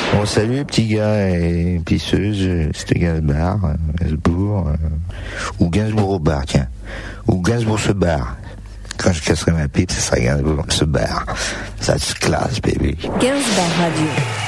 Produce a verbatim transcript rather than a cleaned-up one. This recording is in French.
Bon, salut les petits gars et pisseuses, c'était Gainsbourg, euh, Gainsbourg, euh, ou Gainsbourg au bar, tiens. Ou Gainsbourg se barre. Quand je casserai ma pipe, ça sera Gainsbourg se barre. Ça se classe, baby. Gainsbourg Radio.